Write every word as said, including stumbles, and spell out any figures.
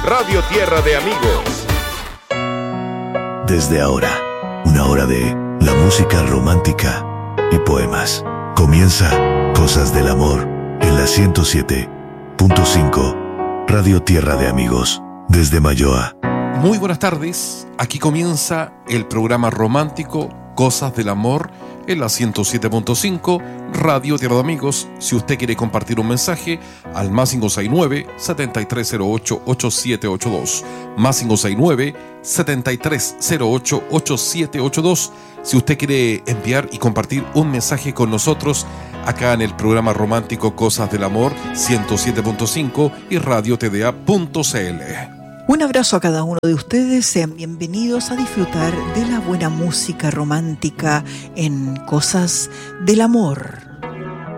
Radio Tierra de Amigos. Desde ahora, una hora de la música romántica y poemas. Comienza Cosas del Amor en la ciento siete punto cinco Radio Tierra de Amigos, desde Mayoa. Muy buenas tardes, aquí comienza el programa romántico Cosas del Amor en la ciento siete punto cinco Radio Tierra de Amigos. Si usted quiere compartir un mensaje, al más cinco seis nueve, siete tres cero ocho, ocho siete ocho dos, más cinco seis nueve, siete tres cero ocho, ocho siete ocho dos. Si usted quiere enviar y compartir un mensaje con nosotros acá en el programa romántico Cosas del Amor ciento siete punto cinco y radio t d a punto c l. Un abrazo a cada uno de ustedes, sean bienvenidos a disfrutar de la buena música romántica en Cosas del Amor.